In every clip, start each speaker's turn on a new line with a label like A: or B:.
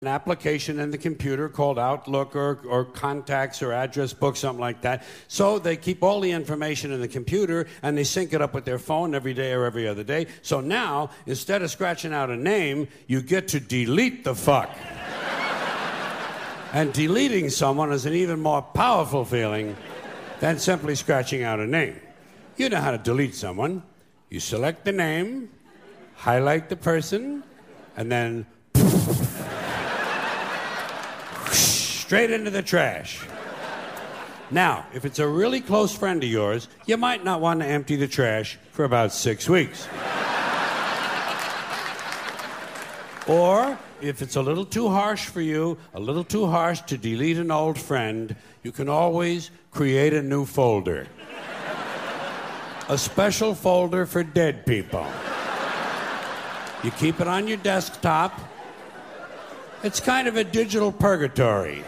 A: an application in the computer called Outlook or Contacts or Address Book, something like that. So they keep all the information in the computer and they sync it up with their phone every day or every other day. So now, instead of scratching out a name, you get to delete the fuck. And deleting someone is an even more powerful feeling than simply scratching out a name. You know how to delete someone. You select the name, highlight the person, and then straight into the trash. Now, if it's a really close friend of yours, you might not want to empty the trash for about 6 weeks. Or, if it's a little too harsh for you, a little too harsh to delete an old friend, you can always create a new folder. A special folder for dead people. You keep it on your desktop. It's kind of a digital purgatory.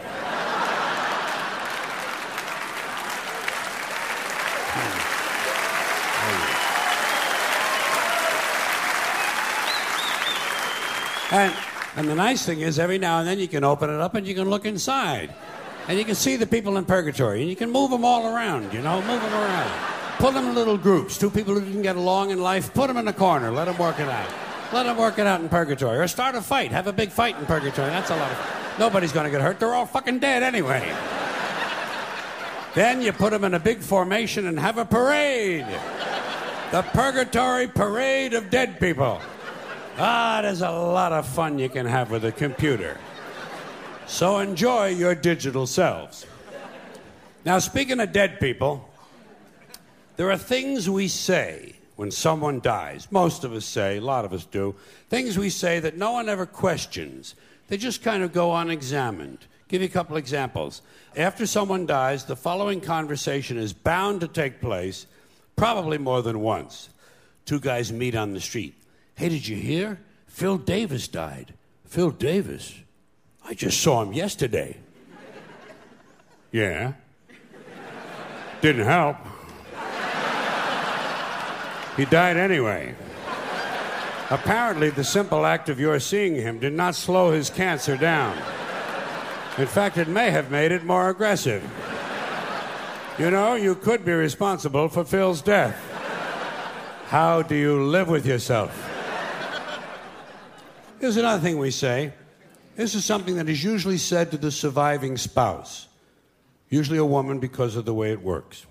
A: And the nice thing is, every now and then you can open it up and you can look inside. And you can see the people in purgatory. And you can move them all around, move them around. Put them in little groups. Two people who didn't get along in life, put them in a corner. Let them work it out. Let them work it out in purgatory. Or start a fight. Have a big fight in purgatory. That's a lot of fun. Nobody's going to get hurt. They're all fucking dead anyway. Then you put them in a big formation and have a parade. The Purgatory Parade of Dead People. There's a lot of fun you can have with a computer. So enjoy your digital selves. Now, speaking of dead people, there are things we say when someone dies. Most of us say, a lot of us do, things we say that no one ever questions. They just kind of go unexamined. Give you a couple examples. After someone dies, the following conversation is bound to take place, probably more than once. Two guys meet on the street. Hey, did you hear? Phil Davis died. Phil Davis? I just saw him yesterday. Yeah. Didn't help. He died anyway. Apparently, the simple act of your seeing him did not slow his cancer down. In fact, it may have made it more aggressive. You could be responsible for Phil's death. How do you live with yourself? Here's another thing we say. This is something that is usually said to the surviving spouse. Usually a woman because of the way it works.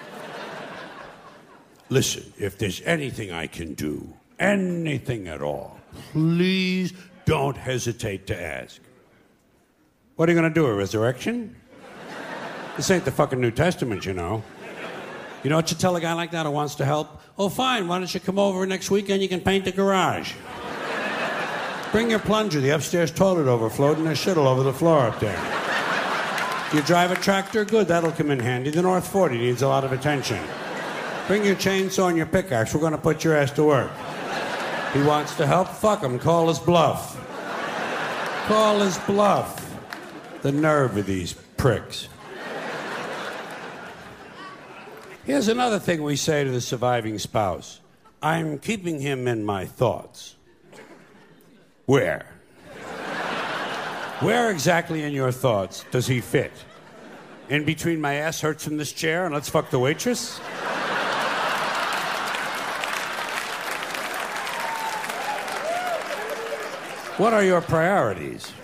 A: Listen, if there's anything I can do, anything at all, please don't hesitate to ask. What are you going to do, a resurrection? This ain't the fucking New Testament, You know what you tell a guy like that who wants to help? Oh, fine, why don't you come over next weekend? You can paint the garage. Bring your plunger. The upstairs toilet overflowed and there's shit all over the floor up there. You drive a tractor? Good, that'll come in handy. The North 40 needs a lot of attention. Bring your chainsaw and your pickaxe. We're going to put your ass to work. He wants to help? Fuck him. Call his bluff. Call his bluff. The nerve of these pricks. Here's another thing we say to the surviving spouse. I'm keeping him in my thoughts. Where? Where exactly in your thoughts does he fit? In between my ass hurts from this chair and let's fuck the waitress? What are your priorities?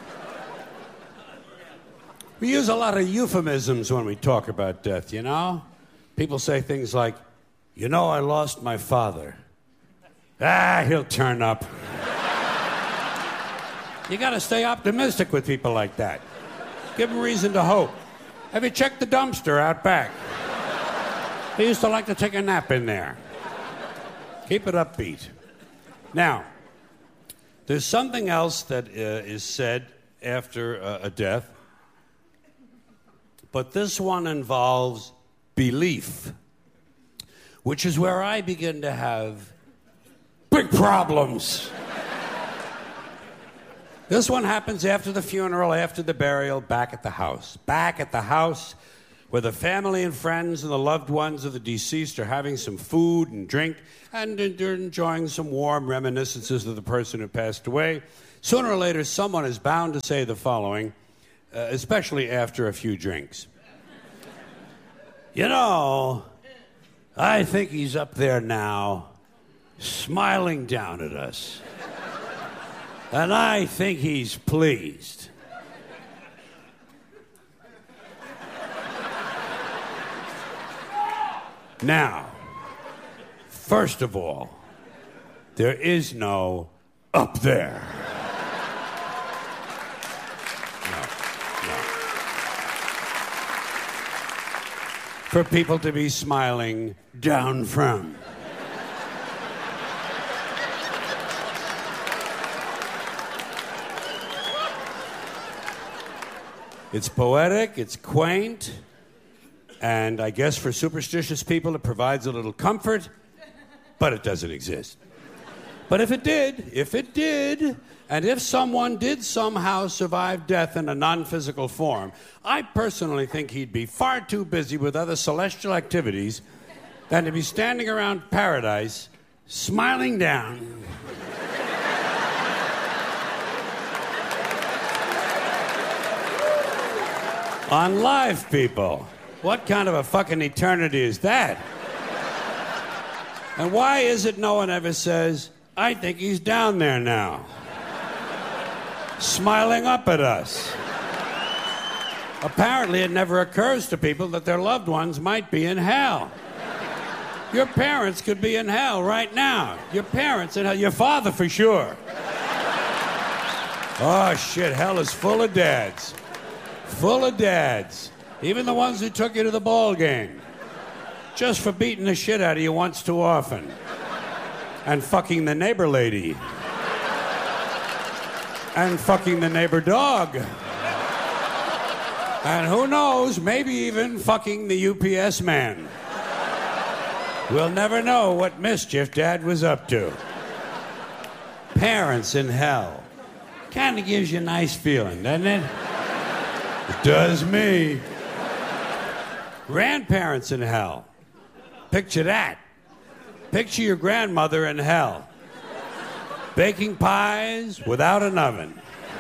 A: We use a lot of euphemisms when we talk about death, People say things like, I lost my father. He'll turn up. You got to stay optimistic with people like that. Give them reason to hope. Have you checked the dumpster out back? He used to like to take a nap in there. Keep it upbeat. Now, there's something else that is said after a death, but this one involves belief, which is where I begin to have big problems. This one happens after the funeral, after the burial, back at the house. Back at the house where the family and friends and the loved ones of the deceased are having some food and drink and they're enjoying some warm reminiscences of the person who passed away. Sooner or later, someone is bound to say the following, especially after a few drinks. You know, I think he's up there now, smiling down at us. And I think he's pleased. Now, first of all, there is no up there. No. For people to be smiling down from. It's poetic, it's quaint, and I guess for superstitious people it provides a little comfort, but it doesn't exist. But if it did, and if someone did somehow survive death in a non-physical form, I personally think he'd be far too busy with other celestial activities than to be standing around paradise, smiling down. On live people. What kind of a fucking eternity is that? And why is it no one ever says, I think he's down there now, smiling up at us? Apparently it never occurs to people that their loved ones might be in hell. Your parents could be in hell right now. Your parents in hell. Your father for sure. Oh shit, hell is full of dads. Full of dads. Even the ones who took you to the ball game. Just for beating the shit out of you once too often. And fucking the neighbor lady. And fucking the neighbor dog. And who knows, maybe even fucking the UPS man. We'll never know what mischief Dad was up to. Parents in hell. Kind of gives you a nice feeling, doesn't it? It does me. Grandparents in hell. Picture that. Picture your grandmother in hell. Baking pies without an oven.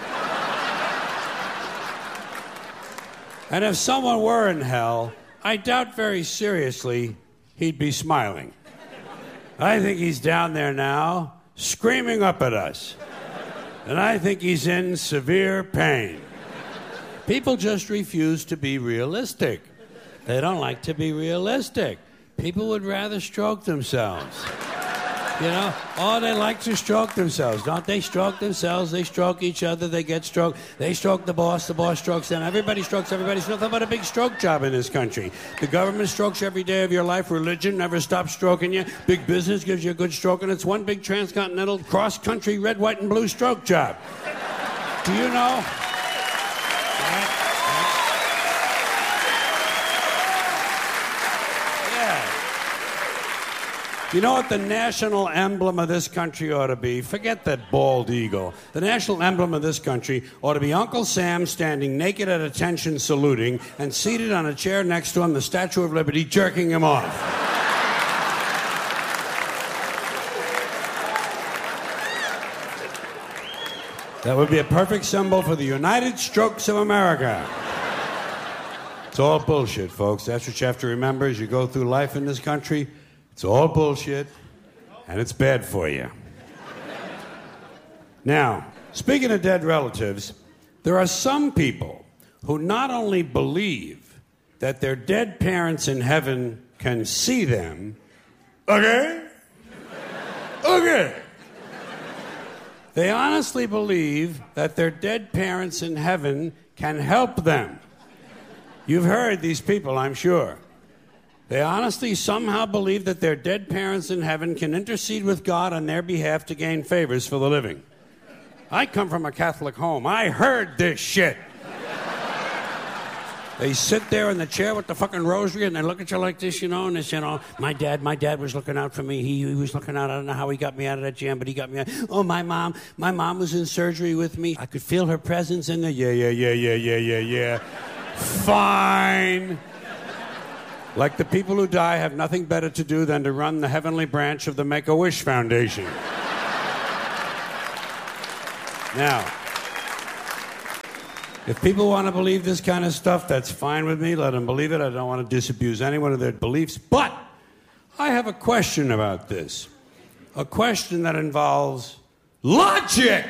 A: And if someone were in hell, I doubt very seriously he'd be smiling. I think he's down there now, screaming up at us. And I think he's in severe pain. People just refuse to be realistic. They don't like to be realistic. People would rather stroke themselves. You know? Oh, they like to stroke themselves. Don't they stroke themselves? They stroke each other. They get stroked. They stroke the boss strokes them. Everybody strokes everybody. It's nothing but a big stroke job in this country. The government strokes every day of your life. Religion never stops stroking you. Big business gives you a good stroke, and it's one big transcontinental cross-country red, white, and blue stroke job. Do you know? You know what the national emblem of this country ought to be? Forget that bald eagle. The national emblem of this country ought to be Uncle Sam standing naked at attention saluting and seated on a chair next to him, the Statue of Liberty, jerking him off. That would be a perfect symbol for the United Strokes of America. It's all bullshit, folks. That's what you have to remember as you go through life in this country. It's all bullshit, and it's bad for you. Now, speaking of dead relatives, there are some people who not only believe that their dead parents in heaven can see them, okay? They honestly believe that their dead parents in heaven can help them. You've heard these people, I'm sure. They honestly somehow believe that their dead parents in heaven can intercede with God on their behalf to gain favors for the living. I come from a Catholic home. I heard this shit. They sit there in the chair with the fucking rosary and they look at you like this, you know, and they say, oh, my dad was looking out for me. He was looking out. I don't know how he got me out of that jam, but he got me out. Oh, my mom was in surgery with me. I could feel her presence in there. Yeah. Fine. Like the people who die have nothing better to do than to run the heavenly branch of the Make-A-Wish Foundation. Now, if people want to believe this kind of stuff, that's fine with me. Let them believe it. I don't want to disabuse anyone of their beliefs. But I have a question about this. A question that involves logic.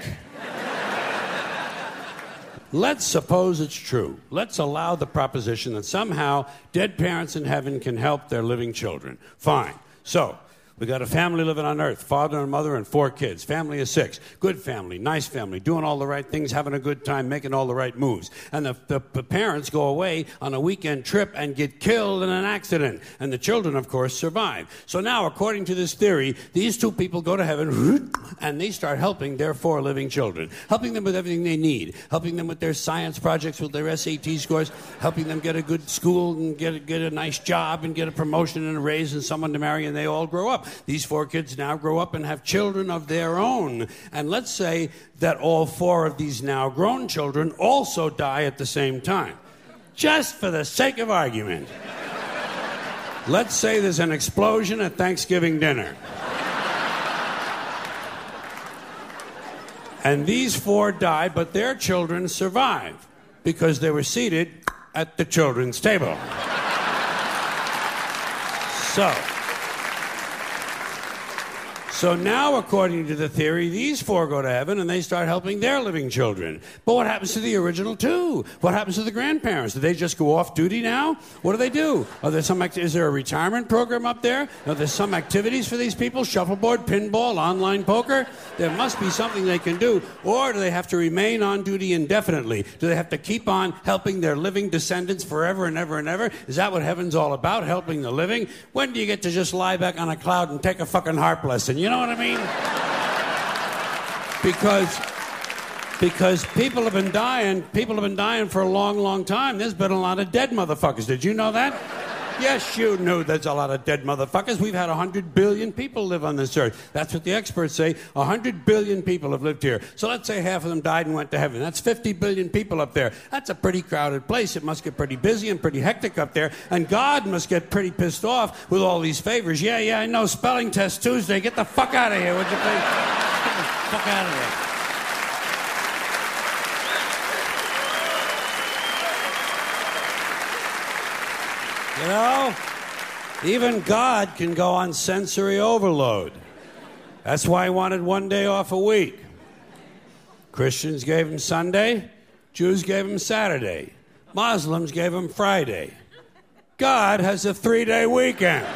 A: Let's suppose it's true. Let's allow the proposition that somehow dead parents in heaven can help their living children. Fine. So, we got a family living on earth, father and mother and 4 kids. Family of 6. Good family, nice family, doing all the right things, having a good time, making all the right moves. And the parents go away on a weekend trip and get killed in an accident. And the children, of course, survive. So now, according to this theory, these 2 people go to heaven and they start helping their 4 living children. Helping them with everything they need. Helping them with their science projects, with their SAT scores. Helping them get a good school and get a nice job and get a promotion and a raise and someone to marry, and they all grow up. These 4 kids now grow up and have children of their own. And let's say that all 4 of these now grown children also die at the same time. Just for the sake of argument. Let's say there's an explosion at Thanksgiving dinner. And these 4 die, but their children survive because they were seated at the children's table. So now, according to the theory, these 4 go to heaven and they start helping their living children. But what happens to the original 2? What happens to the grandparents? Do they just go off duty now? What do they do? Is there a retirement program up there? Are there some activities for these people? Shuffleboard, pinball, online poker? There must be something they can do. Or do they have to remain on duty indefinitely? Do they have to keep on helping their living descendants forever and ever and ever? Is that what heaven's all about, helping the living? When do you get to just lie back on a cloud and take a fucking harp lesson? You know what I mean? Because people have been dying for a long, long time. There's been a lot of dead motherfuckers. Did you know that? Yes, you knew there's a lot of dead motherfuckers. We've had 100 billion people live on this earth. That's what the experts say. 100 billion people have lived here. So let's say half of them died and went to heaven. That's 50 billion people up there. That's a pretty crowded place. It must get pretty busy and pretty hectic up there. And God must get pretty pissed off with all these favors. Yeah, I know. Spelling test Tuesday. Get the fuck out of here, would you please? Get the fuck out of here. You know, even God can go on sensory overload. That's why he wanted 1 day off a week. Christians gave him Sunday. Jews gave him Saturday. Muslims gave him Friday. God has a 3-day weekend,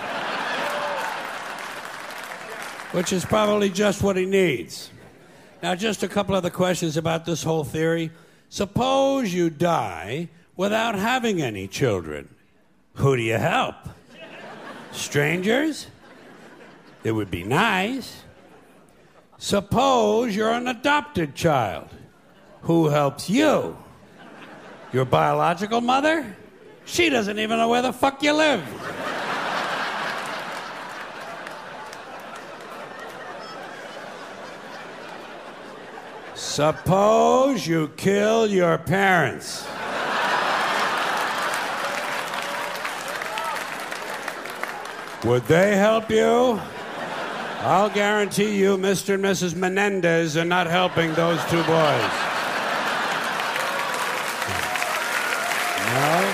A: which is probably just what he needs. Now, just a couple other questions about this whole theory. Suppose you die without having any children. Who do you help? Strangers? It would be nice. Suppose you're an adopted child. Who helps you? Your biological mother? She doesn't even know where the fuck you live. Suppose you kill your parents. Would they help you? I'll guarantee you Mr. and Mrs. Menendez are not helping those 2 boys. No?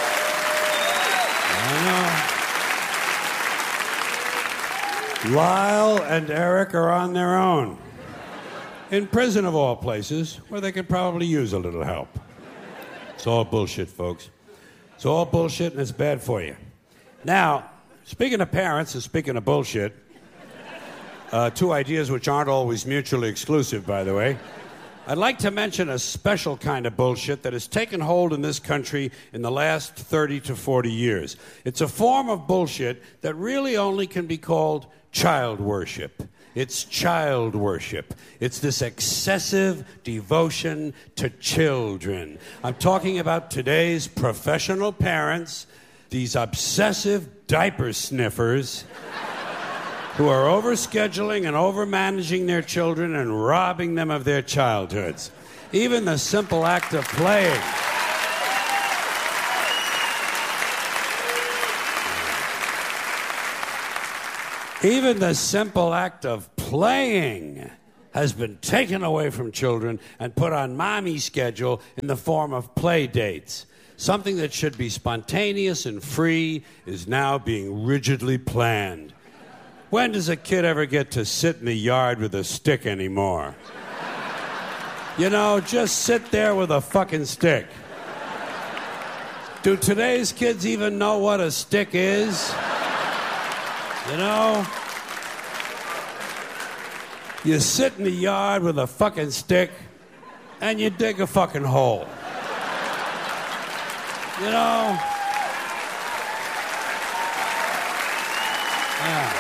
A: I know. Lyle and Eric are on their own. In prison of all places, where they could probably use a little help. It's all bullshit, folks. It's all bullshit and it's bad for you. Now, speaking of parents and speaking of bullshit, 2 ideas which aren't always mutually exclusive, by the way. I'd like to mention a special kind of bullshit that has taken hold in this country in the last 30 to 40 years. It's a form of bullshit that really only can be called child worship. It's child worship. It's this excessive devotion to children. I'm talking about today's professional parents, these obsessive diaper sniffers who are overscheduling and overmanaging their children and robbing them of their childhoods. Even the simple act of playing. Even the simple act of playing has been taken away from children and put on mommy's schedule in the form of play dates. Something that should be spontaneous and free is now being rigidly planned. When does a kid ever get to sit in the yard with a stick anymore? You know, just sit there with a fucking stick. Do today's kids even know what a stick is? You know? You sit in the yard with a fucking stick and you dig a fucking hole. You know? Yeah.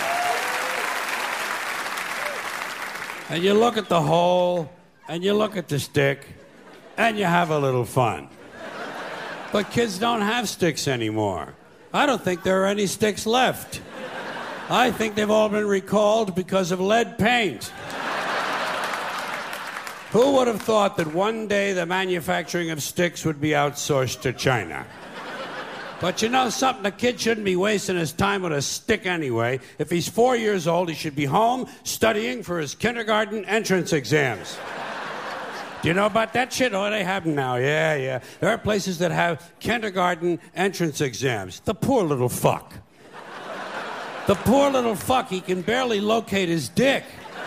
A: And you look at the hole, and you look at the stick, and you have a little fun. But kids don't have sticks anymore. I don't think there are any sticks left. I think they've all been recalled because of lead paint. Who would have thought that one day the manufacturing of sticks would be outsourced to China? But you know something? A kid shouldn't be wasting his time with a stick anyway. If he's 4 years old, he should be home studying for his kindergarten entrance exams. Do you know about that shit? Oh, they have them now. Yeah. There are places that have kindergarten entrance exams. The poor little fuck. The poor little fuck, he can barely locate his dick.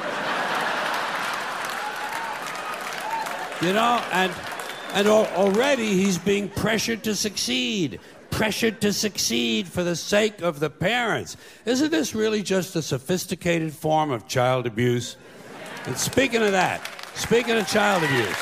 A: You know, and already he's being pressured to succeed. Pressured to succeed for the sake of the parents. Isn't this really just a sophisticated form of child abuse? And speaking of that, speaking of child abuse,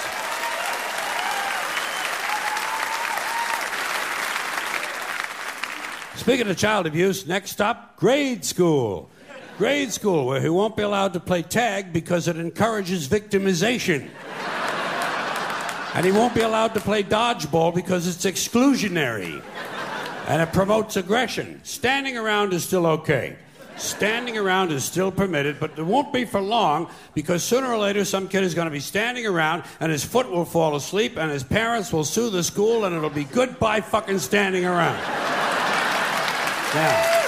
A: next up, grade school. Grade school, where he won't be allowed to play tag because it encourages victimization. And he won't be allowed to play dodgeball because it's exclusionary. And it promotes aggression. Standing around is still okay. Standing around is still permitted, but it won't be for long because sooner or later some kid is going to be standing around and his foot will fall asleep and his parents will sue the school and it'll be goodbye fucking standing around. Yeah.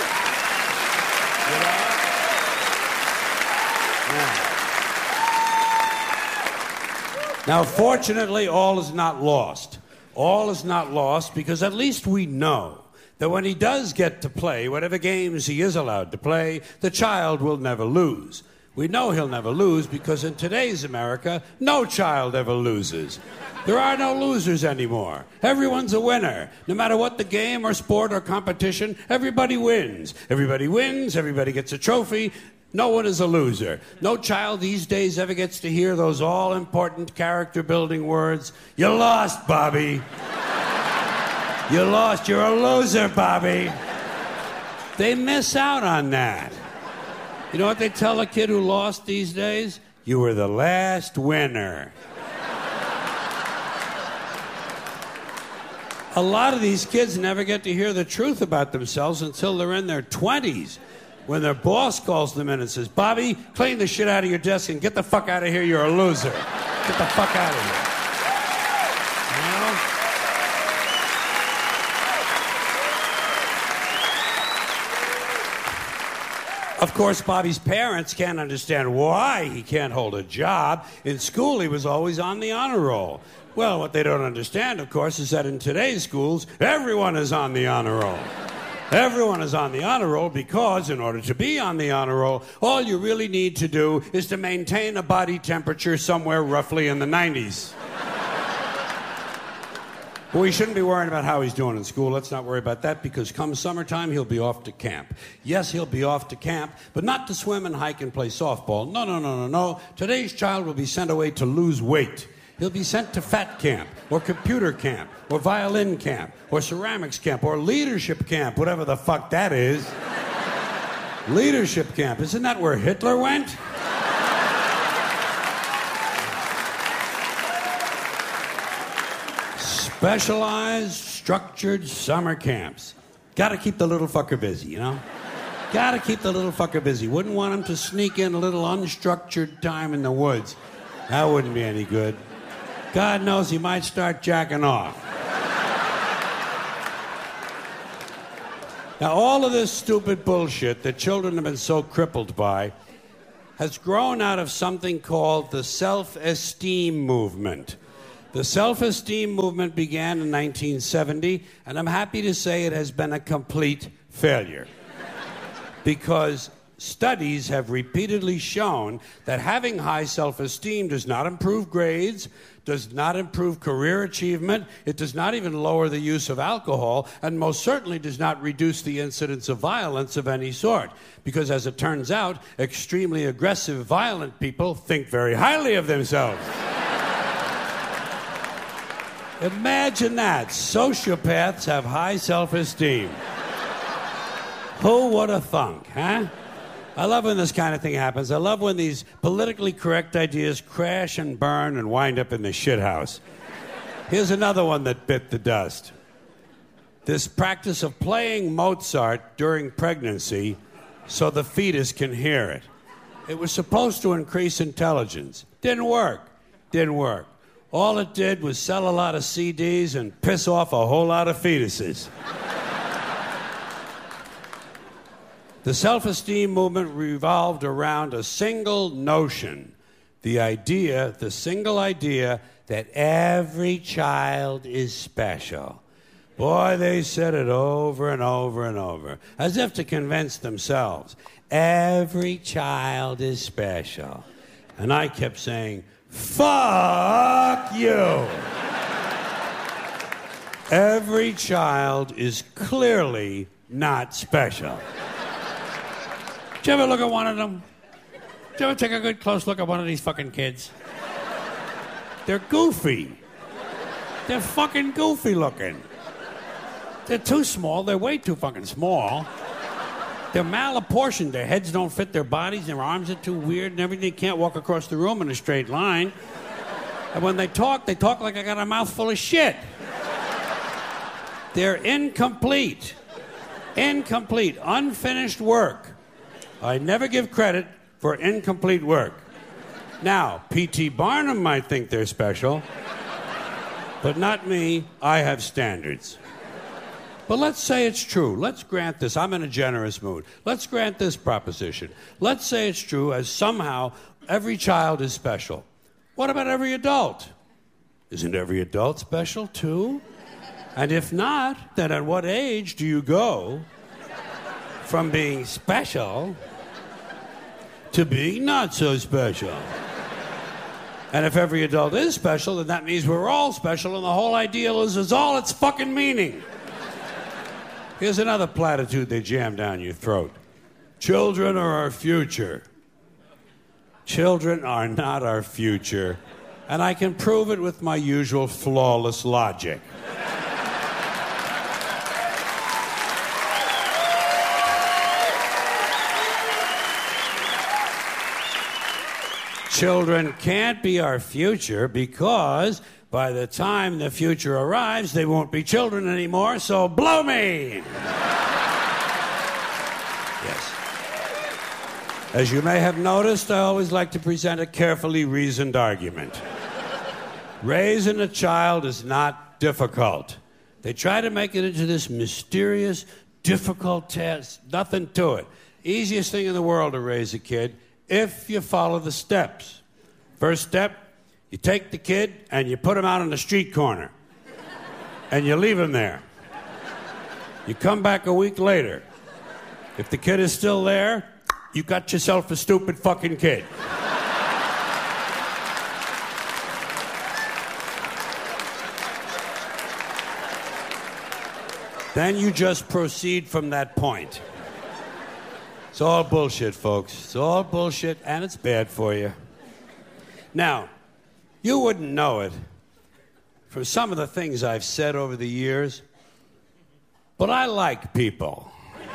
A: Now, fortunately, all is not lost. All is not lost because at least we know that when he does get to play whatever games he is allowed to play, the child will never lose. We know he'll never lose because in today's America, no child ever loses. There are no losers anymore. Everyone's a winner. No matter what the game or sport or competition, everybody wins. Everybody wins, everybody gets a trophy. No one is a loser. No child these days ever gets to hear those all-important character-building words, "You lost, Bobby. You lost. You're a loser, Bobby." They miss out on that. You know what they tell a kid who lost these days? You were the last winner. A lot of these kids never get to hear the truth about themselves until they're in their 20s. When their boss calls them in and says, "Bobby, clean the shit out of your desk and get the fuck out of here. You're a loser. Get the fuck out of here." You know? Of course, Bobby's parents can't understand why he can't hold a job. In school, he was always on the honor roll. Well, what they don't understand, of course, is that in today's schools, everyone is on the honor roll. Everyone is on the honor roll because in order to be on the honor roll, all you really need to do is to maintain a body temperature somewhere roughly in the 90s. But we shouldn't be worrying about how he's doing in school. Let's not worry about that because come summertime, he'll be off to camp. Yes, he'll be off to camp, but not to swim and hike and play softball. No. Today's child will be sent away to lose weight. He'll be sent to fat camp, or computer camp, or violin camp, or ceramics camp, or leadership camp, whatever the fuck that is. Leadership camp. Isn't that where Hitler went? Specialized, structured summer camps. Gotta keep the little fucker busy, you know? Gotta keep the little fucker busy. Wouldn't want him to sneak in a little unstructured time in the woods. That wouldn't be any good. God knows he might start jacking off. Now, all of this stupid bullshit that children have been so crippled by has grown out of something called the self-esteem movement. The self-esteem movement began in 1970, and I'm happy to say it has been a complete failure. Because studies have repeatedly shown that having high self-esteem does not improve grades, does not improve career achievement, it does not even lower the use of alcohol, and most certainly does not reduce the incidence of violence of any sort. Because as it turns out, extremely aggressive, violent people think very highly of themselves. Imagine that. Sociopaths have high self-esteem. Who would have thunk, huh? I love when this kind of thing happens. I love when these politically correct ideas crash and burn and wind up in the shithouse. Here's another one that bit the dust. This practice of playing Mozart during pregnancy so the fetus can hear it. It was supposed to increase intelligence. Didn't work. All it did was sell a lot of CDs and piss off a whole lot of fetuses. The self-esteem movement revolved around a single notion, the single idea that every child is special. Boy, they said it over and over and over, as if to convince themselves. Every child is special. And I kept saying, fuck you! Every child is clearly not special. Did you ever look at one of them? Did you ever take a good close look at one of these fucking kids? They're goofy. They're fucking goofy looking. They're too small. They're way too fucking small. They're malapportioned. Their heads don't fit their bodies. Their arms are too weird and everything. They can't walk across the room in a straight line. And when they talk like I got a mouthful of shit. They're incomplete. Unfinished work. I never give credit for incomplete work. Now, P.T. Barnum might think they're special, but not me. I have standards. But let's say it's true. Let's grant this. I'm in a generous mood. Let's grant this proposition. Let's say it's true as somehow every child is special. What about every adult? Isn't every adult special too? And if not, then at what age do you go from being special to being not so special? And if every adult is special, then that means we're all special, and the whole ideal is all its fucking meaning. Here's another platitude they jam down your throat. Children are our future. Children are not our future, and I can prove it with my usual flawless logic. Children can't be our future because by the time the future arrives, they won't be children anymore, so blow me! Yes. As you may have noticed, I always like to present a carefully reasoned argument. Raising a child is not difficult. They try to make it into this mysterious, difficult task. Nothing to it. Easiest thing in the world to raise a kid if you follow the steps. First step, you take the kid and you put him out on the street corner. And you leave him there. You come back a week later. If the kid is still there, you got yourself a stupid fucking kid. Then you just proceed from that point. It's all bullshit, folks. It's all bullshit, and it's bad for you. Now, you wouldn't know it from some of the things I've said over the years, but I like people.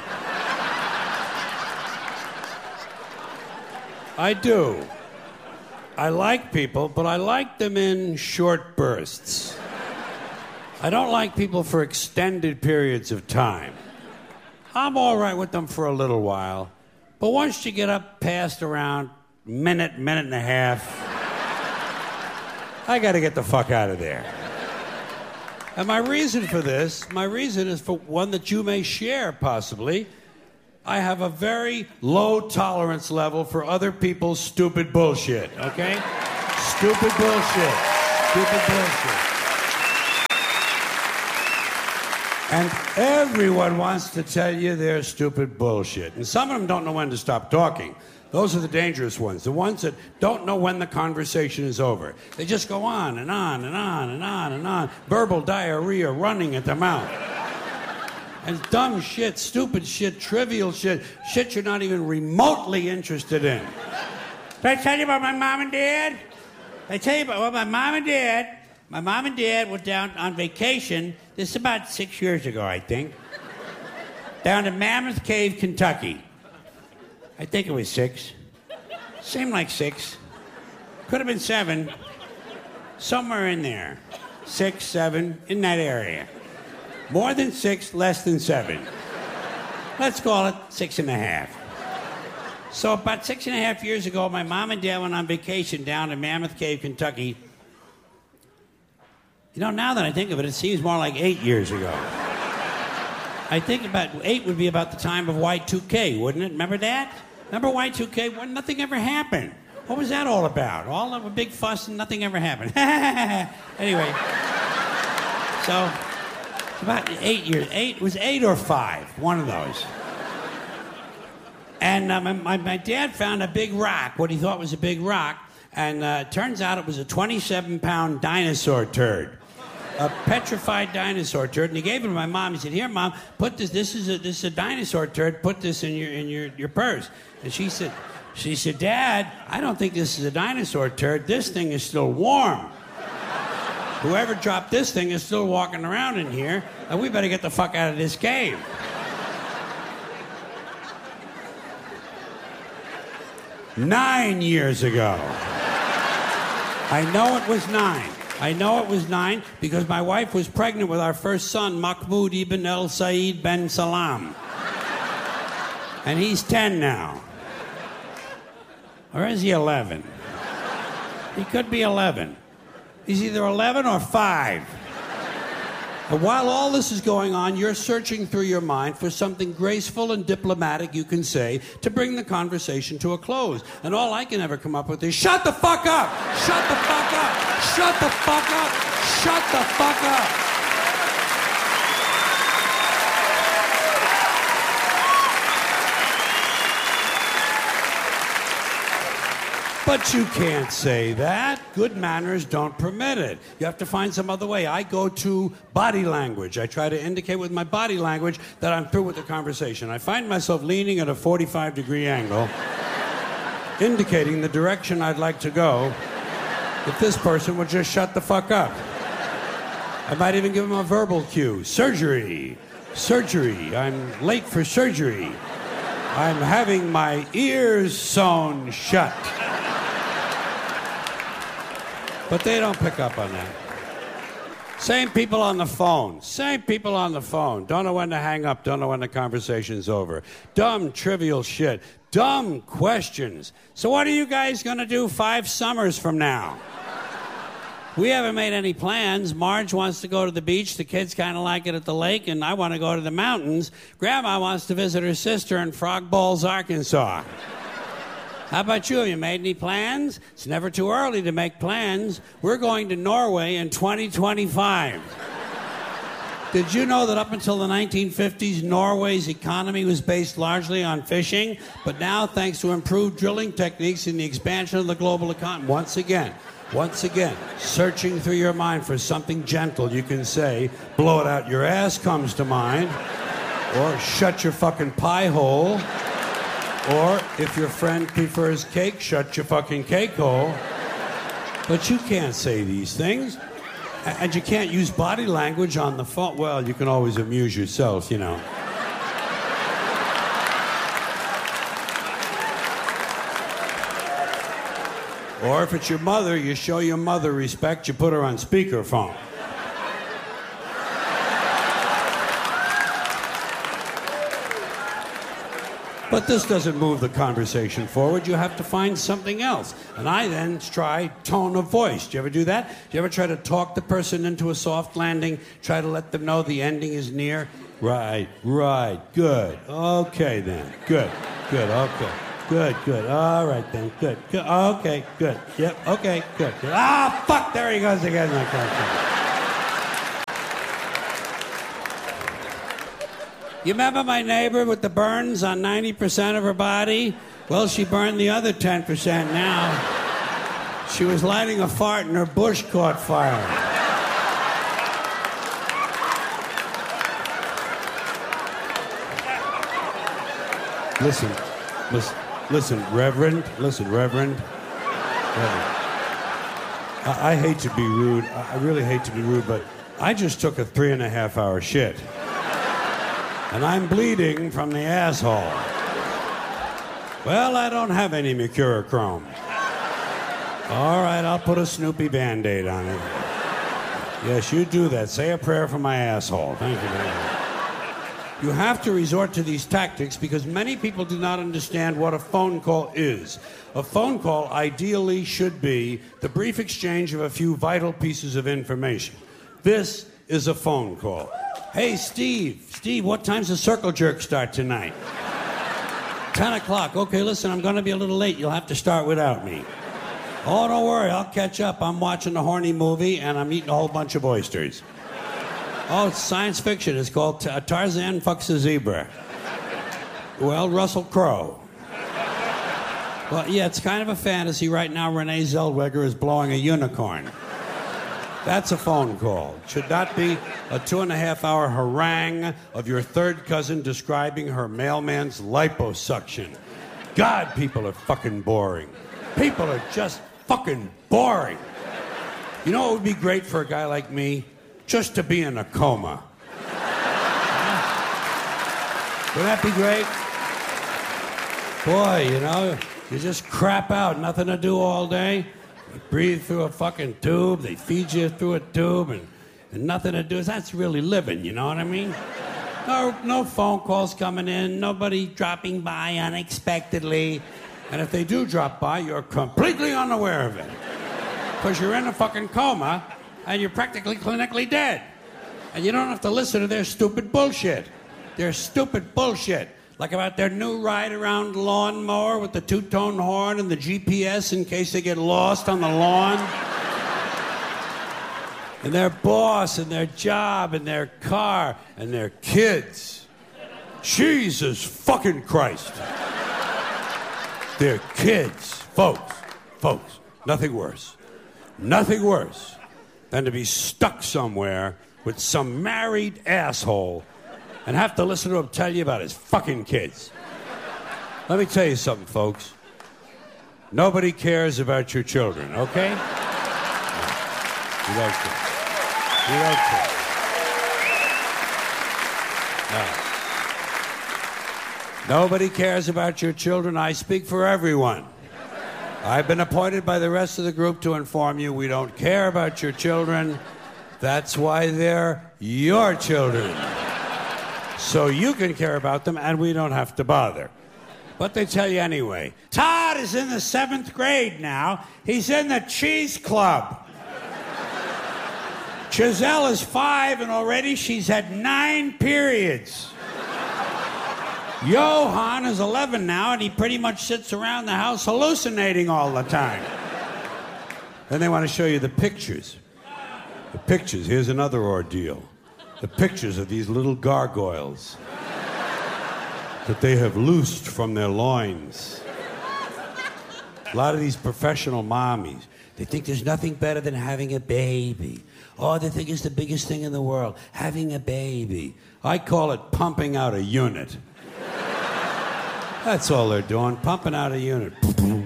A: I do. I like people, but I like them in short bursts. I don't like people for extended periods of time. I'm all right with them for a little while, but once you get up past around minute and a half, I got to get the fuck out of there. And my reason is for one that you may share, possibly. I have a very low tolerance level for other people's stupid bullshit, okay? Stupid bullshit. Stupid bullshit. And everyone wants to tell you their stupid bullshit. And some of them don't know when to stop talking. Those are the dangerous ones, the ones that don't know when the conversation is over. They just go on and on and on and on and on. Verbal diarrhea running at the mouth. And dumb shit, stupid shit, trivial shit, shit you're not even remotely interested in. Did I tell you about my mom and dad? I tell you about my mom and dad. My mom and dad went down on vacation. This is about 6 years ago, I think. Down to Mammoth Cave, Kentucky. I think it was 6. Seemed like 6. Could have been 7. Somewhere in there. 6, 7, in that area. More than 6, less than 7. Let's call it 6.5. So about 6.5 years ago, my mom and dad went on vacation down to Mammoth Cave, Kentucky. You know, now that I think of it, it seems more like 8 years ago. I think about 8 would be about the time of Y2K, wouldn't it? Remember that? Remember Y2K when nothing ever happened? What was that all about? All of a big fuss and nothing ever happened. Anyway, so about 8 years. It was 8 or 5, one of those. And my dad found a big rock, what he thought was a big rock, and it turns out it was a 27-pound dinosaur turd. A petrified dinosaur turd, and he gave it to my mom. He said, "Here, Mom, put this. This is a dinosaur turd. Put this in your purse." And she said, "Dad, I don't think this is a dinosaur turd. This thing is still warm. Whoever dropped this thing is still walking around in here, and we better get the fuck out of this cave." 9 years ago. I know it was 9. I know it was 9 because my wife was pregnant with our first son, Mahmoud ibn el-Said ben Salam. And he's 10 now. Or is he 11? He could be 11. He's either 11 or 5. And while all this is going on, you're searching through your mind for something graceful and diplomatic you can say to bring the conversation to a close. And all I can ever come up with is, shut the fuck up! Shut the fuck up! Shut the fuck up! Shut the fuck up! But you can't say that. Good manners don't permit it. You have to find some other way. I go to body language. I try to indicate with my body language that I'm through with the conversation. I find myself leaning at a 45-degree angle, indicating the direction I'd like to go if this person would just shut the fuck up. I might even give him a verbal cue. Surgery. Surgery. I'm late for surgery. I'm having my ears sewn shut. But they don't pick up on that. Same people on the phone. Same people on the phone. Don't know when to hang up. Don't know when the conversation's over. Dumb, trivial shit. Dumb questions. So what are you guys going to do 5 summers from now? We haven't made any plans. Marge wants to go to the beach. The kids kind of like it at the lake, and I want to go to the mountains. Grandma wants to visit her sister in Frog Balls, Arkansas. How about you? Have you made any plans? It's never too early to make plans. We're going to Norway in 2025. Did you know that up until the 1950s, Norway's economy was based largely on fishing? But now, thanks to improved drilling techniques and the expansion of the global economy, once again, searching through your mind for something gentle you can say, blow it out your ass comes to mind, or shut your fucking pie hole. Or, if your friend prefers cake, shut your fucking cake hole. But you can't say these things. And you can't use body language on the phone. Well, you can always amuse yourself, you know. Or if it's your mother, you show your mother respect, you put her on speakerphone. But this doesn't move the conversation forward. You have to find something else. And I then try tone of voice. Do you ever do that? Do you ever try to talk the person into a soft landing? Try to let them know the ending is near? Right. Good. Okay, then. Good. Okay. Good. All right, then. Good. Okay, good. Yep, okay, good. Ah, fuck, there he goes again. You remember my neighbor with the burns on 90% of her body? Well, she burned the other 10% now. She was lighting a fart and her bush caught fire. Listen, Reverend. I hate to be rude. I really hate to be rude, but I just took a 3.5-hour shit. And I'm bleeding from the asshole. Well, I don't have any mercurochrome. All right, I'll put a Snoopy Band-Aid on it. Yes, you do that. Say a prayer for my asshole. Thank you very much. You have to resort to these tactics because many people do not understand what a phone call is. A phone call ideally should be the brief exchange of a few vital pieces of information. This is a phone call. Hey, Steve, what time's the circle jerk start tonight? 10 o'clock. Okay, listen, I'm going to be a little late. You'll have to start without me. Oh, don't worry, I'll catch up. I'm watching a horny movie and I'm eating a whole bunch of oysters. Oh, it's science fiction. It's called Tarzan Fucks a Zebra. Well, Russell Crowe. Well, yeah, it's kind of a fantasy. Right now, Renee Zellweger is blowing a unicorn. That's a phone call. It should not be a 2.5-hour harangue of your third cousin describing her mailman's liposuction. God, people are fucking boring. People are just fucking boring. You know what would be great for a guy like me? Just to be in a coma. Would that be great? Boy, you know, you just crap out, nothing to do all day. You breathe through a fucking tube, they feed you through a tube, and nothing to do. That's really living, you know what I mean? No phone calls coming in, nobody dropping by unexpectedly. And if they do drop by, you're completely unaware of it. Because you're in a fucking coma, and you're practically clinically dead. And you don't have to listen to their stupid bullshit. Their stupid bullshit. Like about their new ride-around lawnmower with the two-tone horn and the GPS in case they get lost on the lawn. And their boss and their job and their car and their kids. Jesus fucking Christ. Their kids. Folks, nothing worse than to be stuck somewhere with some married asshole and have to listen to him tell you about his fucking kids. Let me tell you something, folks. Nobody cares about your children, okay? You don't care. No. Nobody cares about your children. I speak for everyone. I've been appointed by the rest of the group to inform you we don't care about your children. That's why they're your children. So you can care about them and we don't have to bother. But they tell you anyway. Todd is in the 7th grade now. He's in the cheese club. Giselle is 5 and already she's had 9 periods. Johan is 11 now, and he pretty much sits around the house hallucinating all the time. Then they want to show you the pictures. The pictures, here's another ordeal. The pictures of these little gargoyles that they have loosed from their loins. A lot of these professional mommies, they think there's nothing better than having a baby. Oh, they think it's the biggest thing in the world, having a baby. I call it pumping out a unit. That's all they're doing, pumping out a unit.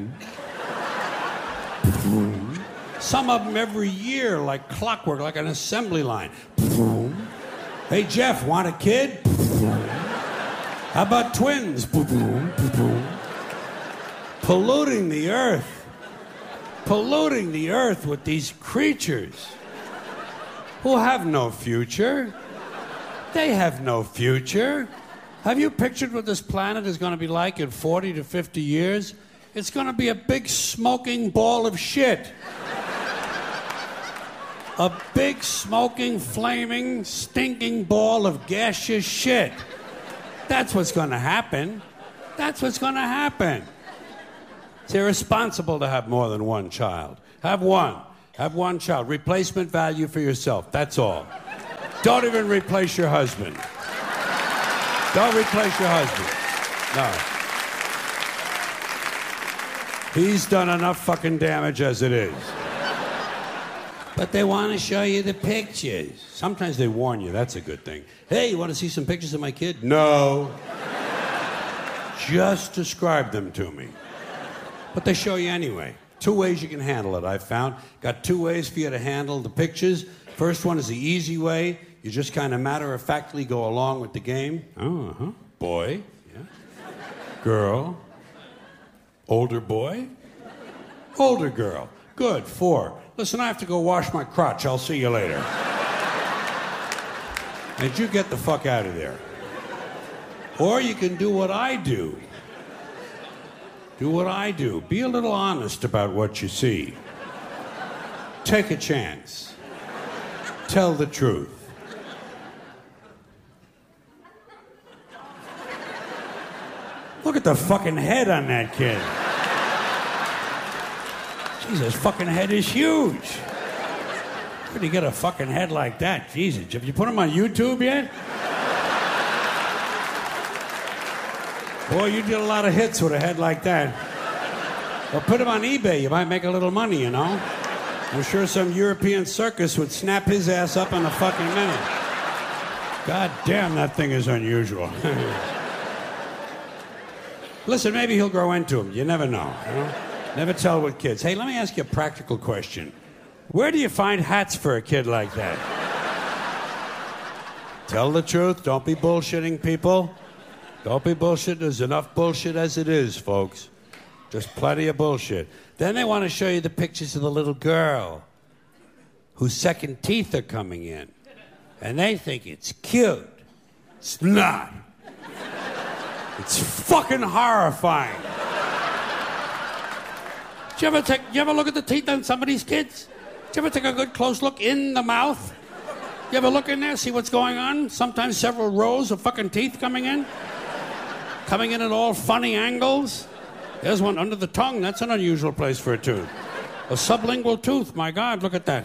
A: Some of them every year, like clockwork, like an assembly line. Hey, Jeff, want a kid? How about twins? Polluting the earth with these creatures who have no future. They have no future. Have you pictured what this planet is going to be like in 40 to 50 years? It's going to be a big smoking ball of shit. A big, smoking, flaming, stinking ball of gaseous shit. That's what's going to happen. That's what's going to happen. It's irresponsible to have more than one child. Have one. Have one child. Replacement value for yourself. That's all. Don't even replace your husband. Don't replace your husband. No. He's done enough fucking damage as it is. But they want to show you the pictures. Sometimes they warn you. That's a good thing. Hey, you want to see some pictures of my kid? No. Just describe them to me. But they show you anyway. 2 ways you can handle it, I've found. Got 2 ways for you to handle the pictures. First one is the easy way. You just kind of matter-of-factly go along with the game. Boy. Yeah. Girl. Older boy. Older girl. Good. 4. Listen, I have to go wash my crotch. I'll see you later. And you get the fuck out of there. Or you can do what I do. Do what I do. Be a little honest about what you see. Take a chance. Tell the truth. Look at the fucking head on that kid. Jesus, fucking head is huge. Where do you get a fucking head like that? Jesus, have you put him on YouTube yet? Boy, you did a lot of hits with a head like that. Well, put him on eBay. You might make a little money, you know? I'm sure some European circus would snap his ass up in a fucking minute. God damn, that thing is unusual. Listen, maybe he'll grow into him. You never know, you know? Never tell with kids. Hey, let me ask you a practical question. Where do you find hats for a kid like that? Tell the truth. Don't be bullshitting people. Don't be bullshit. There's enough bullshit as it is, folks. Just plenty of bullshit. Then they want to show you the pictures of the little girl whose second teeth are coming in. And they think it's cute. It's not. It's fucking horrifying. Did you ever look at the teeth on somebody's kids? Did you ever take a good close look in the mouth? You ever look in there, see what's going on? Sometimes several rows of fucking teeth coming in. Coming in at all funny angles. There's one under the tongue. That's an unusual place for a tooth. A sublingual tooth. My God, look at that.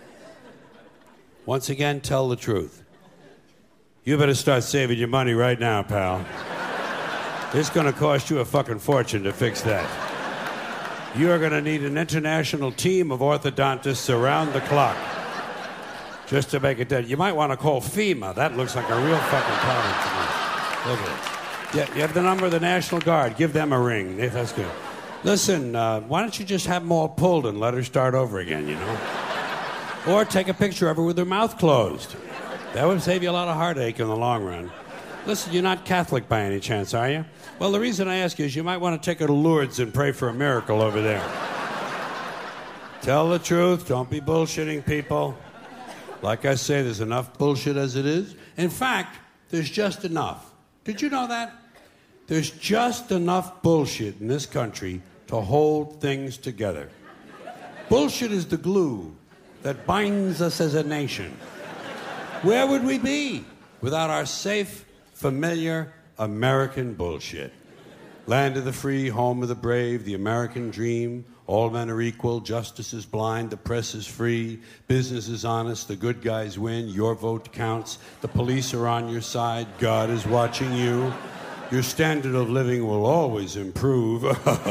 A: Once again, tell the truth. You better start saving your money right now, pal. It's going to cost you a fucking fortune to fix that. You are going to need an international team of orthodontists around the clock just to make it dead. You might want to call FEMA. That looks like a real fucking problem to me. Look at it. Yeah, you have the number of the National Guard. Give them a ring. That's good. Listen, why don't you just have them all pulled and let her start over again, you know? Or take a picture of her with her mouth closed. That would save you a lot of heartache in the long run. Listen, you're not Catholic by any chance, are you? Well, the reason I ask you is you might want to take her to Lourdes and pray for a miracle over there. Tell the truth. Don't be bullshitting people. Like I say, there's enough bullshit as it is. In fact, there's just enough. Did you know that? There's just enough bullshit in this country to hold things together. Bullshit is the glue that binds us as a nation. Where would we be without our safe, familiar American bullshit? Land of the free, home of the brave, the American dream. All men are equal, justice is blind, the press is free, business is honest, the good guys win, your vote counts, the police are on your side, God is watching you, your standard of living will always improve,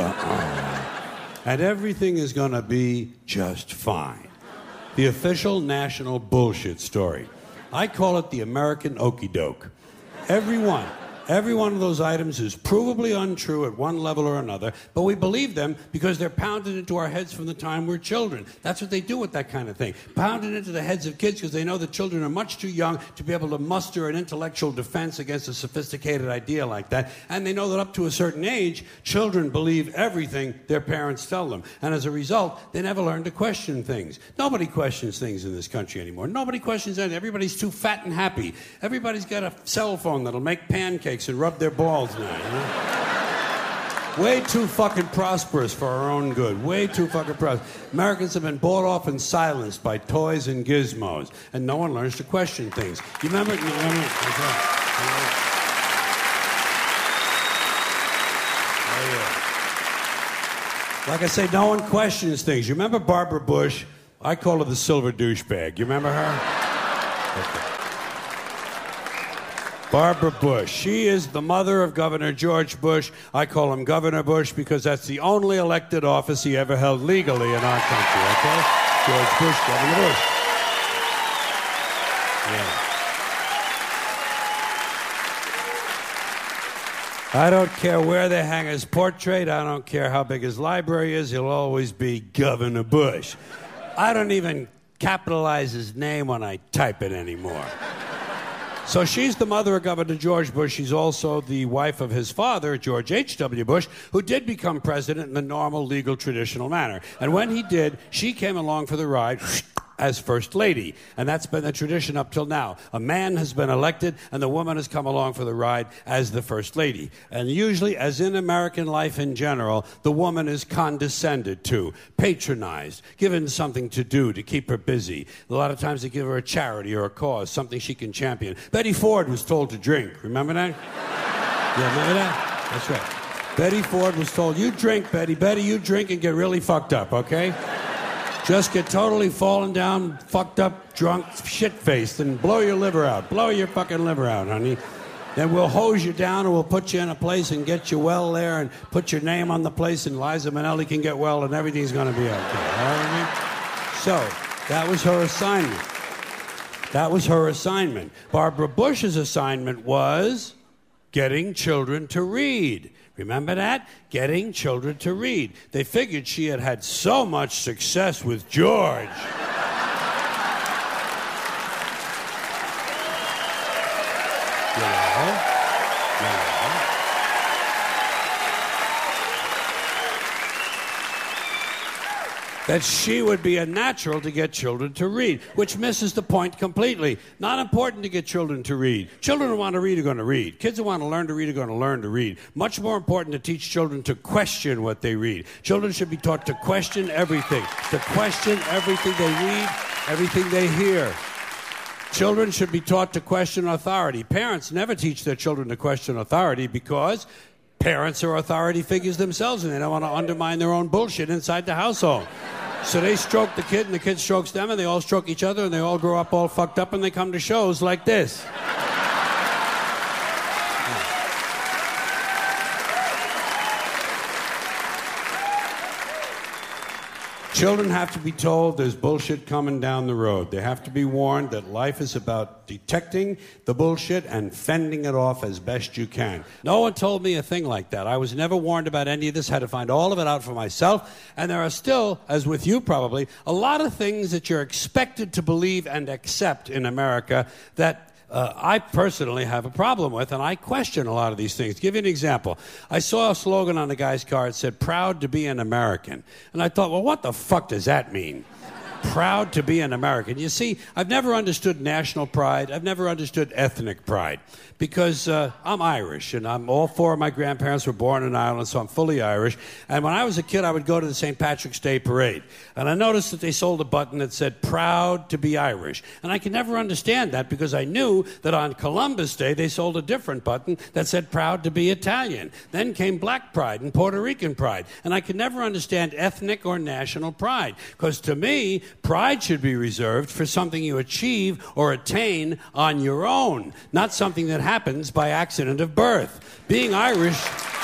A: and everything is going to be just fine. The official national bullshit story. I call it the American okie doke. Every one of those items is provably untrue at one level or another, but we believe them because they're pounded into our heads from the time we're children. That's what they do with that kind of thing. Pounded into the heads of kids because they know that children are much too young to be able to muster an intellectual defense against a sophisticated idea like that. And they know that up to a certain age, children believe everything their parents tell them. And as a result, they never learn to question things. Nobody questions things in this country anymore. Nobody questions anything. Everybody's too fat and happy. Everybody's got a cell phone that'll make pancakes and rub their balls now, you know? Way too fucking prosperous for our own good. Way too fucking prosperous. Americans have been bought off and silenced by toys and gizmos, and no one learns to question things. You remember? Like I say, no one questions things. You remember Barbara Bush? I call her the silver douchebag. You remember her? Okay. Barbara Bush. She is the mother of Governor George Bush. I call him Governor Bush because that's the only elected office he ever held legally in our country, okay? George Bush, Governor Bush. Yeah. I don't care where they hang his portrait. I don't care how big his library is. He'll always be Governor Bush. I don't even capitalize his name when I type it anymore. So she's the mother of Governor George Bush. She's also the wife of his father, George H.W. Bush, who did become president in the normal, legal, traditional manner. And when he did, she came along for the ride as First Lady. And that's been the tradition up till now. A man has been elected, and the woman has come along for the ride as the First Lady. And usually, as in American life in general, the woman is condescended to, patronized, given something to do to keep her busy. A lot of times they give her a charity or a cause, something she can champion. Betty Ford was told to drink. Remember that? Yeah, remember that? That's right. Betty Ford was told, you drink, Betty. Betty, you drink and get really fucked up, okay? Just get totally fallen down, fucked up, drunk, shit-faced, and blow your liver out. Blow your fucking liver out, honey. Then we'll hose you down and we'll put you in a place and get you well there and put your name on the place and Liza Minnelli can get well and everything's going to be okay. All right? So, that was her assignment. That was her assignment. Barbara Bush's assignment was getting children to read. Remember that? Getting children to read. They figured she had had so much success with George. That she would be a natural to get children to read, which misses the point completely. Not important to get children to read. Children who want to read are going to read. Kids who want to learn to read are going to learn to read. Much more important to teach children to question what they read. Children should be taught to question everything, to question everything they read, everything they hear. Children should be taught to question authority. Parents never teach their children to question authority because parents are authority figures themselves and they don't want to undermine their own bullshit inside the household. So they stroke the kid and the kid strokes them and they all stroke each other and they all grow up all fucked up and they come to shows like this. Children have to be told there's bullshit coming down the road. They have to be warned that life is about detecting the bullshit and fending it off as best you can. No one told me a thing like that. I was never warned about any of this, had to find all of it out for myself. And there are still, as with you probably, a lot of things that you're expected to believe and accept in America that I personally have a problem with, and I question a lot of these things. To give you an example, I saw a slogan on the guy's car that said, proud to be an American. And I thought, well, what the fuck does that mean? Proud to be an American. You see, I've never understood national pride. I've never understood ethnic pride because I'm Irish, and all four of my grandparents were born in Ireland, so I'm fully Irish. And when I was a kid, I would go to the St. Patrick's Day Parade. And I noticed that they sold a button that said, proud to be Irish. And I could never understand that because I knew that on Columbus Day, they sold a different button that said, proud to be Italian. Then came Black pride and Puerto Rican pride. And I could never understand ethnic or national pride because to me, pride should be reserved for something you achieve or attain on your own, not something that happens by accident of birth. Being Irish...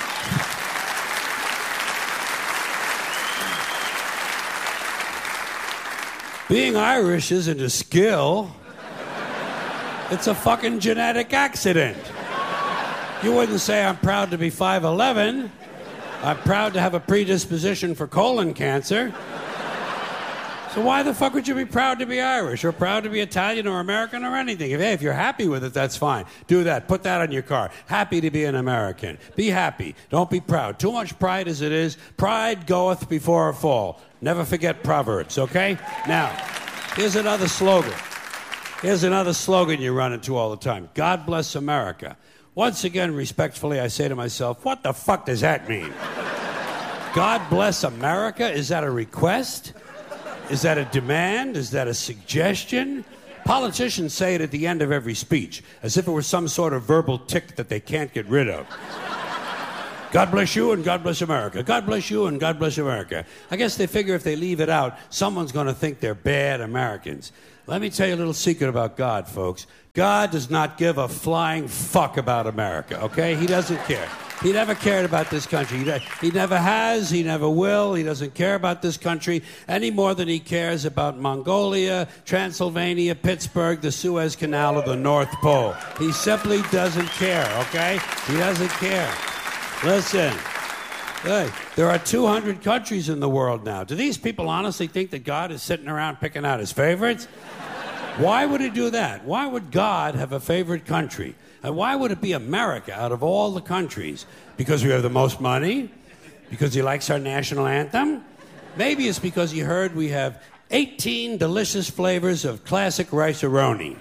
A: Being Irish isn't a skill. It's a fucking genetic accident. You wouldn't say I'm proud to be 5'11". I'm proud to have a predisposition for colon cancer. So why the fuck would you be proud to be Irish or proud to be Italian or American or anything? If you're happy with it, that's fine. Do that. Put that on your car. Happy to be an American. Be happy. Don't be proud. Too much pride as it is. Pride goeth before a fall. Never forget Proverbs, okay? Now, here's another slogan. Here's another slogan you run into all the time. God bless America. Once again, respectfully, I say to myself, what the fuck does that mean? God bless America? Is that a request? Is that a demand? Is that a suggestion? Politicians say it at the end of every speech, as if it were some sort of verbal tic that they can't get rid of. God bless you and God bless America. God bless you and God bless America. I guess they figure if they leave it out, someone's going to think they're bad Americans. Let me tell you a little secret about God, folks. God does not give a flying fuck about America, okay? He doesn't care. He never cared about this country. He never has. He never will. He doesn't care about this country any more than he cares about Mongolia, Transylvania, Pittsburgh, the Suez Canal, or the North Pole. He simply doesn't care, okay? He doesn't care. Listen, hey, there are 200 countries in the world now. Do these people honestly think that God is sitting around picking out his favorites? Why would he do that? Why would God have a favorite country? And why would it be America out of all the countries? Because we have the most money? Because he likes our national anthem? Maybe it's because he heard we have 18 delicious flavors of classic rice-a-roni.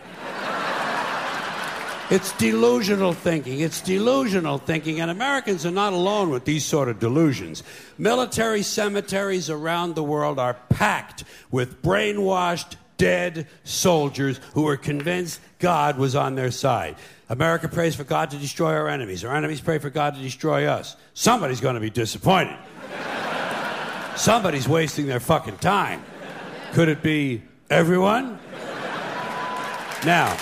A: It's delusional thinking. It's delusional thinking, and Americans are not alone with these sort of delusions. Military cemeteries around the world are packed with brainwashed, dead soldiers who were convinced God was on their side. America prays for God to destroy our enemies. Our enemies pray for God to destroy us. Somebody's going to be disappointed. Somebody's wasting their fucking time. Could it be everyone? Now.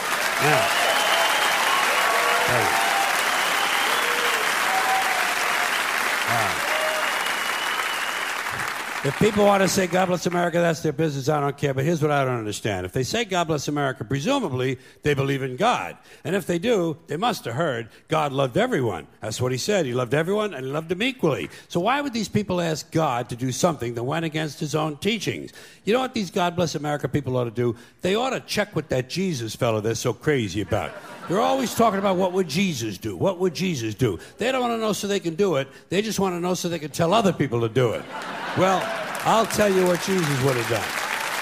A: If people want to say God bless America, that's their business. I don't care. But here's what I don't understand. If they say God bless America, presumably they believe in God. And if they do, they must have heard God loved everyone. That's what he said. He loved everyone and he loved them equally. So why would these people ask God to do something that went against his own teachings? You know what these God bless America people ought to do? They ought to check with that Jesus fellow they're so crazy about. They're always talking about what would Jesus do? What would Jesus do? They don't want to know so they can do it. They just want to know so they can tell other people to do it. Well, I'll tell you what Jesus would have done.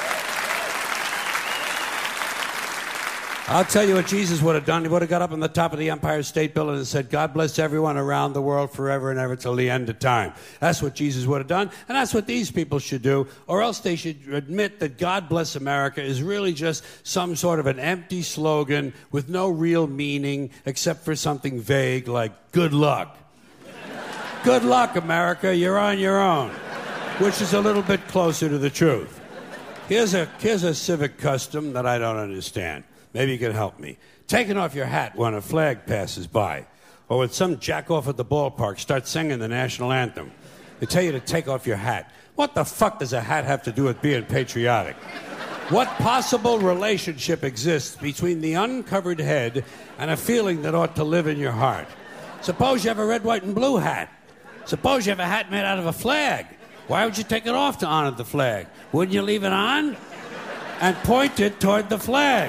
A: I'll tell you what Jesus would have done. He would have got up on the top of the Empire State Building and said, God bless everyone around the world forever and ever till the end of time. That's what Jesus would have done, and that's what these people should do, or else they should admit that God bless America is really just some sort of an empty slogan with no real meaning except for something vague like good luck. Good luck, America. You're on your own. Which is a little bit closer to the truth. Here's a civic custom that I don't understand. Maybe you can help me. Taking off your hat when a flag passes by, or when some jackoff at the ballpark starts singing the national anthem. They tell you to take off your hat. What the fuck does a hat have to do with being patriotic? What possible relationship exists between the uncovered head and a feeling that ought to live in your heart? Suppose you have a red, white, and blue hat. Suppose you have a hat made out of a flag. Why would you take it off to honor the flag? Wouldn't you leave it on and point it toward the flag?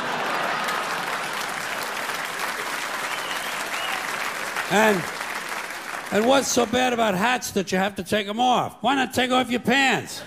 A: And what's so bad about hats that you have to take them off? Why not take off your pants?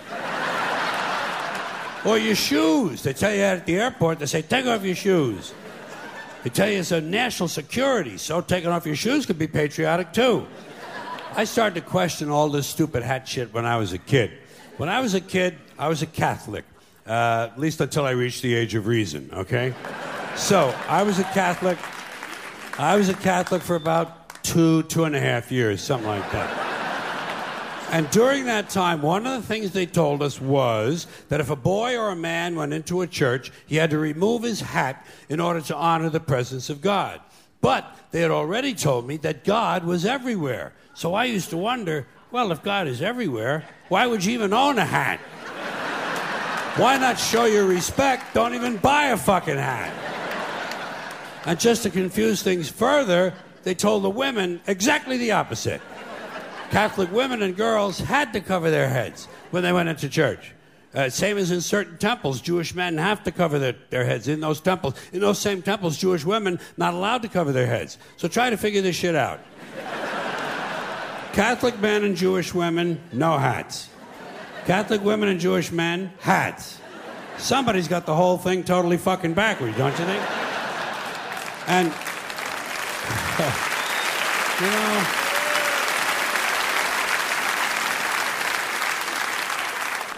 A: Or your shoes. They tell you that at the airport. They say, take off your shoes. They tell you it's a national security, so taking off your shoes could be patriotic too. I started to question all this stupid hat shit when I was a kid. When I was a kid, I was a Catholic, at least until I reached the age of reason, okay? So I was a Catholic for about 2.5 years, something like that. And during that time, one of the things they told us was that if a boy or a man went into a church, he had to remove his hat in order to honor the presence of God. But they had already told me that God was everywhere. So I used to wonder, well, if God is everywhere, why would you even own a hat? Why not show your respect? Don't even buy a fucking hat. And just to confuse things further, they told the women exactly the opposite. Catholic women and girls had to cover their heads when they went into church. Same as in certain temples, Jewish men have to cover their heads in those temples. In those same temples, Jewish women not allowed to cover their heads. So try to figure this shit out. Catholic men and Jewish women, no hats. Catholic women and Jewish men, hats. Somebody's got the whole thing totally fucking backwards, don't you think? And, you know,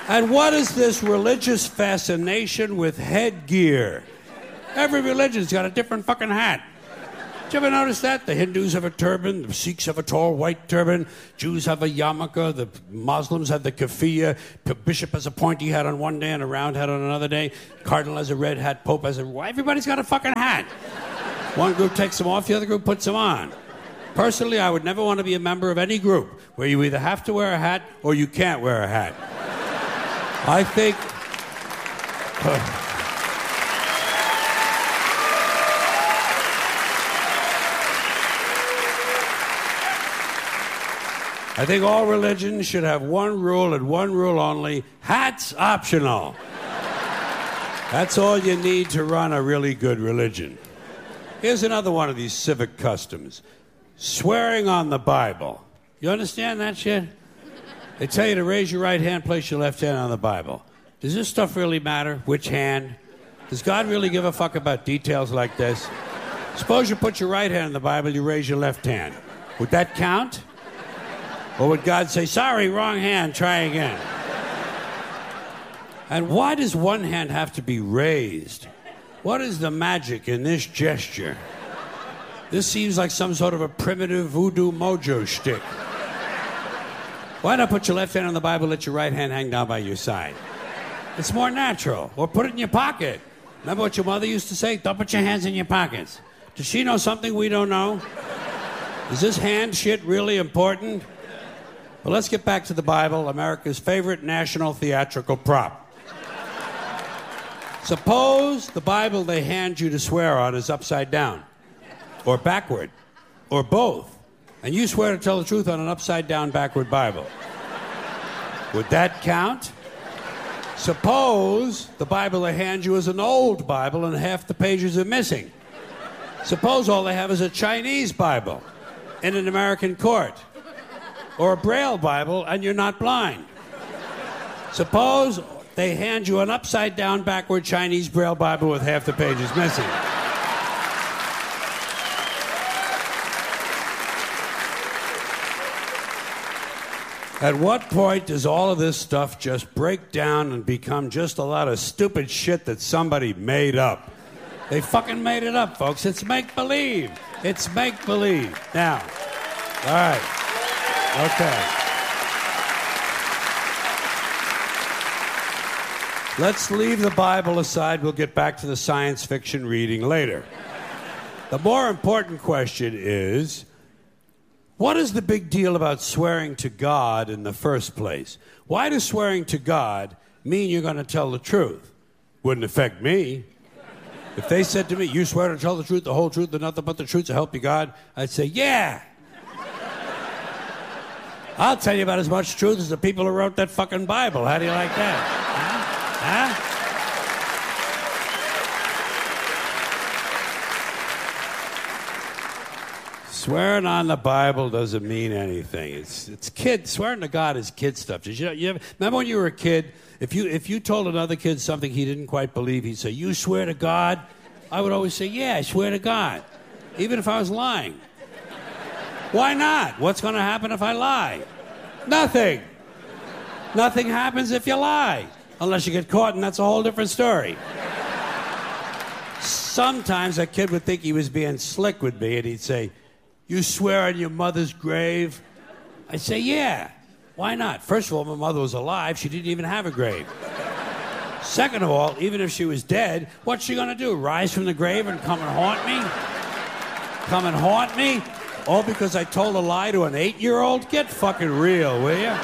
A: And what is this religious fascination with headgear? Every religion's got a different fucking hat. Did you ever notice that? The Hindus have a turban, the Sikhs have a tall white turban, Jews have a yarmulke, the Muslims have the keffiyeh, the bishop has a pointy hat on one day and a round hat on another day, cardinal has a red hat, pope has a... Everybody's got a fucking hat. One group takes them off, the other group puts them on. Personally, I would never want to be a member of any group where you either have to wear a hat or you can't wear a hat. I think... I think all religions should have one rule and one rule only: hats optional. That's all you need to run a really good religion. Here's another one of these civic customs: swearing on the Bible. You understand that shit? They tell you to raise your right hand, place your left hand on the Bible. Does this stuff really matter? Which hand? Does God really give a fuck about details like this? Suppose you put your right hand on the Bible, you raise your left hand. Would that count? Or would God say, sorry, wrong hand, try again? And why does one hand have to be raised? What is the magic in this gesture? This seems like some sort of a primitive voodoo mojo shtick. Why not put your left hand on the Bible, let your right hand hang down by your side? It's more natural. Or put it in your pocket. Remember what your mother used to say? Don't put your hands in your pockets. Does she know something we don't know? Is this hand shit really important? Well, let's get back to the Bible, America's favorite national theatrical prop. Suppose the Bible they hand you to swear on is upside down, or backward, or both, and you swear to tell the truth on an upside-down, backward Bible. Would that count? Suppose the Bible they hand you is an old Bible and half the pages are missing. Suppose all they have is a Chinese Bible in an American court. Or a Braille Bible, and you're not blind. Suppose they hand you an upside-down, backward Chinese Braille Bible with half the pages missing. At what point does all of this stuff just break down and become just a lot of stupid shit that somebody made up? They fucking made it up, folks. It's make-believe. It's make-believe. Now, all right. Okay. Let's leave the Bible aside. We'll get back to the science fiction reading later. The more important question is, what is the big deal about swearing to God in the first place? Why does swearing to God mean you're going to tell the truth? Wouldn't affect me. If they said to me, you swear to tell the truth, the whole truth, and nothing but the truth, to help you God, I'd say, yeah. I'll tell you about as much truth as the people who wrote that fucking Bible. How do you like that? Huh? Swearing on the Bible doesn't mean anything. It's kid. Swearing to God is kid stuff. Did you remember when you were a kid? If you told another kid something he didn't quite believe, he'd say, "You swear to God?" I would always say, "Yeah, I swear to God," even if I was lying. Why not? What's going to happen if I lie? Nothing. Nothing happens if you lie. Unless you get caught, and that's a whole different story. Sometimes a kid would think he was being slick with me, and he'd say, "You swear on your mother's grave?" I'd say, "Yeah. Why not? First of all, my mother was alive. She didn't even have a grave. Second of all, even if she was dead, what's she going to do? Rise from the grave and come and haunt me? Come and haunt me? All because I told a lie to an 8-year-old? Get fucking real, will you?"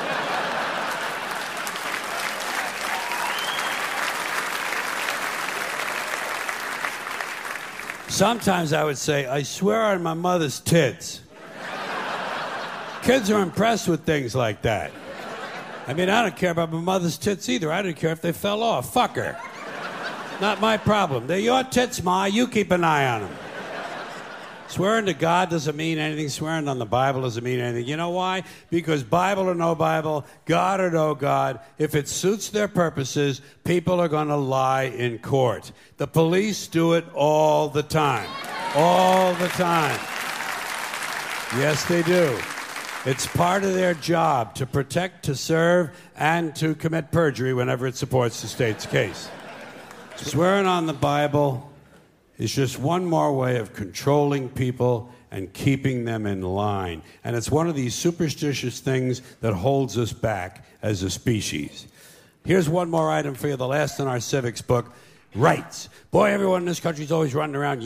A: Sometimes I would say, "I swear on my mother's tits." Kids are impressed with things like that. I mean, I don't care about my mother's tits either. I don't care if they fell off. Fuck her. Not my problem. They're your tits, Ma. You keep an eye on them. Swearing to God doesn't mean anything. Swearing on the Bible doesn't mean anything. You know why? Because Bible or no Bible, God or no God, if it suits their purposes, people are going to lie in court. The police do it all the time. All the time. Yes, they do. It's part of their job to protect, to serve, and to commit perjury whenever it supports the state's case. Swearing on the Bible is just one more way of controlling people and keeping them in line. And it's one of these superstitious things that holds us back as a species. Here's one more item for you, the last in our civics book. Rights. Boy, everyone in this country's always running around